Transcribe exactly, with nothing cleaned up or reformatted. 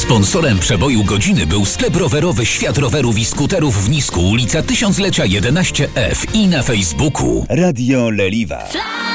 Sponsorem przeboju godziny był sklep rowerowy Świat Rowerów i Skuterów w Nisku, ulica Tysiąclecia jedenaście F i na Facebooku. Radio Leliwa.